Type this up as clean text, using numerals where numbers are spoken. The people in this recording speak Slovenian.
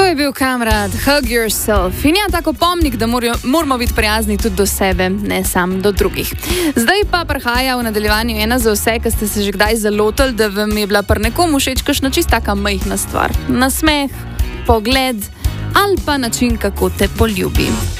je bil Kamrad, Hug Yourself. In ja, tako pomnik, da moramo biti prijazni tudi do sebe, ne samo do drugih. Zdaj pa prihaja v nadaljevanju ena za vse, ki ste se že kdaj zalotili, da vam je bila pri nekomu všeč kakšna čista majhna stvar. Nasmeh, pogled ali pa način, kako te poljubi.